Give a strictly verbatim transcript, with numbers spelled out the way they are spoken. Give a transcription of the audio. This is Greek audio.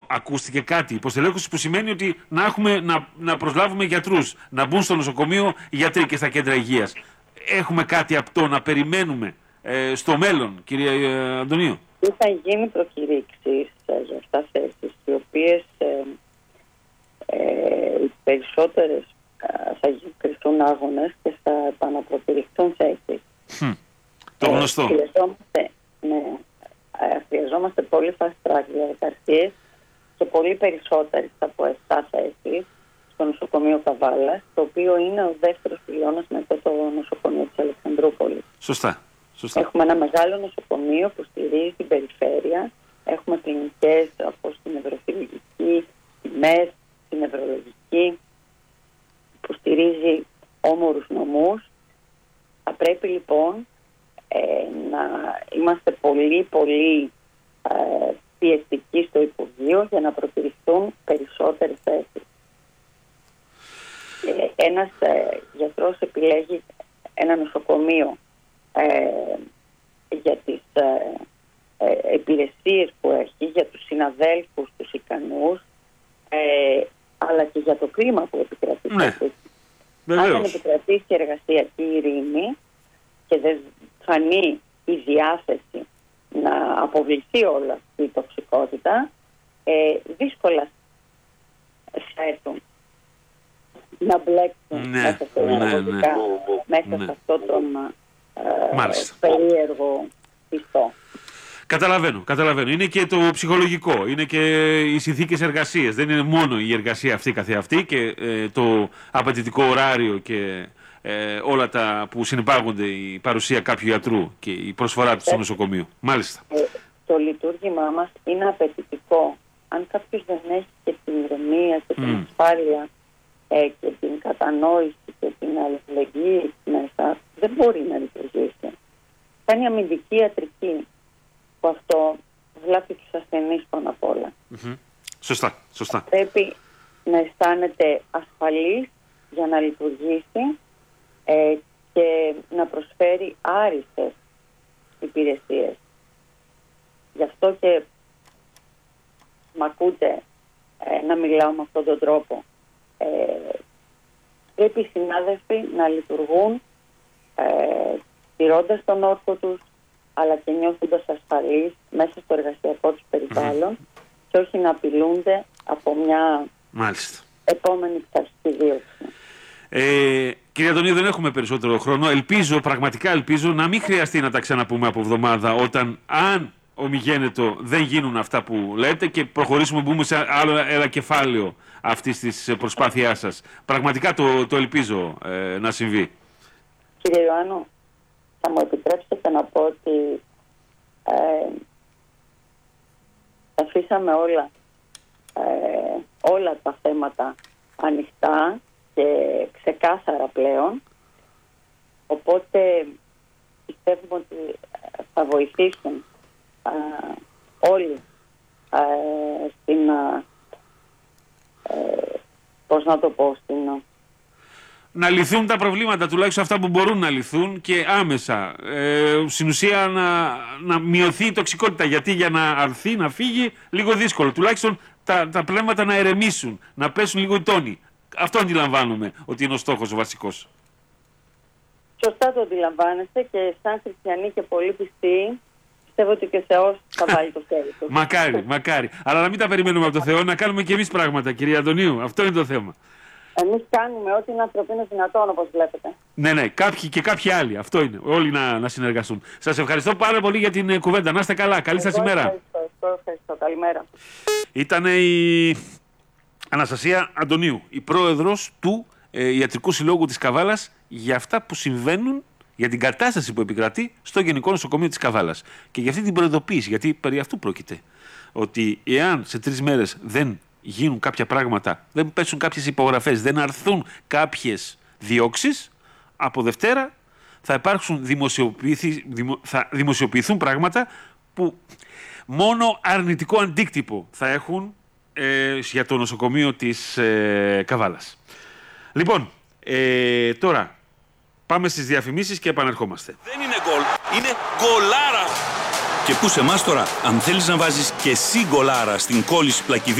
ακούστηκε κάτι. Υποστελέχωση που σημαίνει ότι να, έχουμε, να, να προσλάβουμε γιατρούς, να μπουν στο νοσοκομείο οι γιατροί και στα κέντρα υγείας. Έχουμε κάτι αυτό να περιμένουμε ε, στο μέλλον, κύριε ε, Αντωνίου? Είχαν γίνει προκηρύξεις ε, για αυτά θέσεις, οι οποίες ε, ε, οι περισσότερες ε, θα κρυφτούν άγονες και θα επαναπροκηρυχθούν θέσεις. Hm, το γνωστό. Ε, χρειαζόμαστε, ναι, ε, χρειαζόμαστε πολύ fast track διαδικασίες και πολύ περισσότερες από επτά θέσεις στο νοσοκομείο Καβάλας, το οποίο είναι ο δεύτερος πυλώνας μετά το νοσοκομείο της Αλεξανδρούπολης. Σωστά. Σωστά. Έχουμε ένα μεγάλο νοσοκομείο που στηρίζει την περιφέρεια. Έχουμε κλινικές όπως την νευροχειρουργική, τη ΜΕΘ, την νευρολογική, που στηρίζει όμορους νομούς. Θα πρέπει λοιπόν ε, να είμαστε πολύ πολύ ε, πιεστικοί στο Υπουργείο για να προκηρυχθούν περισσότερες θέσεις. Ε, ένας ε, γιατρός επιλέγει ένα νοσοκομείο ε, για τις ε, ε, υπηρεσίες που έχει, για τους συναδέλφους, τους ικανούς, ε, αλλά και για το κλίμα που επικρατεί. Ναι, αν δεν επικρατήσει εργασιακή ειρήνη και δεν φανεί η διάθεση να αποβληθεί όλη αυτή η τοξικότητα, ε, δύσκολα θα έρθουν να μπλέξουν ναι, μέσα στο ναι, εργοδικά, ναι, μέσα ναι. σε αυτό τον ε, περίεργο πιστό. Καταλαβαίνω, καταλαβαίνω. Είναι και το ψυχολογικό, είναι και οι συνθήκες εργασίας. Δεν είναι μόνο η εργασία αυτή καθεαυτή και ε, το απαιτητικό ωράριο και ε, όλα τα που συνεπάγονται, η παρουσία κάποιου ιατρού και η προσφορά του στο νοσοκομείο. Μάλιστα. Ε, το λειτουργήμά μας είναι απαιτητικό. Αν κάποιος δεν έχει και την ηρεμία και την mm. ασφάλεια ε, και την κατανόηση και την αλληλεγγύη μέσα, δεν μπορεί να λειτουργήσει. Κάνει αμυντική ιατρική, που αυτό βλάπτει τους ασθενείς πάνω απ' όλα. Mm-hmm. Σωστά, σωστά. Πρέπει να αισθάνεται ασφαλής για να λειτουργήσει ε, και να προσφέρει άριστες υπηρεσίες. Γι' αυτό και μ' ακούτε ε, να μιλάω με αυτόν τον τρόπο. Ε, πρέπει οι συνάδελφοι να λειτουργούν ε, τηρώντας τον όρκο τους, αλλά και νιώθοντας ασφαλείς μέσα στο εργασιακό τους περιβάλλον mm-hmm. και όχι να απειλούνται από μια Μάλιστα. επόμενη πτωχική δίωξη. Ε, κύριε Αντωνίου, δεν έχουμε περισσότερο χρόνο. Ελπίζω, πραγματικά ελπίζω, να μην χρειαστεί να τα ξαναπούμε από εβδομάδα, όταν αν ομιγένετο δεν γίνουν αυτά που λέτε και προχωρήσουμε, μπούμε σε άλλο ένα κεφάλαιο αυτής της προσπάθειάς σας. Πραγματικά το, το ελπίζω ε, να συμβεί. Κύριε Ιωάννου, θα μου επιτρέψετε να πω ότι ε, αφήσαμε όλα, ε, όλα τα θέματα ανοιχτά και ξεκάθαρα πλέον, οπότε πιστεύουμε ότι θα βοηθήσουν ε, όλοι ε, στην, ε, πώς να το πω, στην... Να λυθούν τα προβλήματα, τουλάχιστον αυτά που μπορούν να λυθούν και άμεσα. Ε, στην ουσία να, να μειωθεί η τοξικότητα, γιατί για να αρθεί, να φύγει, λίγο δύσκολο. Τουλάχιστον τα, τα πνεύματα να ερεμήσουν, να πέσουν λίγο οι τόνοι. Αυτό αντιλαμβάνομαι ότι είναι ο στόχος ο βασικός. Σωστά το αντιλαμβάνεστε και σαν χριστιανοί και πολύ πιστοί, πιστεύω ότι και ο Θεός θα βάλει το χέρι του. Μακάρι, μακάρι. Αλλά να μην τα περιμένουμε από το Θεό, να κάνουμε και εμείς πράγματα, κυρία Αντωνίου. Αυτό είναι το θέμα. Εμείς κάνουμε ό,τι είναι ανθρωπίνο δυνατόν, όπως βλέπετε. Ναι, ναι, κάποιοι και κάποιοι άλλοι. Αυτό είναι. Όλοι να, να συνεργαστούν. Σας ευχαριστώ πάρα πολύ για την κουβέντα. Να είστε καλά. Καλή σας ημέρα. Ευχαριστώ, ευχαριστώ. Καλημέρα. Ήταν η Αναστασία Αντωνίου, η πρόεδρος του ε, Ιατρικού Συλλόγου της Καβάλας, για αυτά που συμβαίνουν, για την κατάσταση που επικρατεί στο Γενικό Νοσοκομείο της Καβάλας. Και για αυτή την προειδοποίηση, γιατί περί αυτού πρόκειται. Ότι εάν σε τρεις μέρες δεν γίνουν κάποια πράγματα, δεν πέσουν κάποιες υπογραφές, δεν αρθούν κάποιες διώξεις, από Δευτέρα θα υπάρξουν δημοσιοποιηθεί, δημο, θα δημοσιοποιηθούν πράγματα που μόνο αρνητικό αντίκτυπο θα έχουν ε, για το νοσοκομείο της ε, Καβάλας. Λοιπόν, ε, τώρα πάμε στις διαφημίσεις και επανερχόμαστε. Δεν είναι γκολ, είναι γκολάρα. Και πού σε εμάς τώρα, αν θέλεις να βάζεις και εσύ γκολάρα στην κόλληση πλακιδί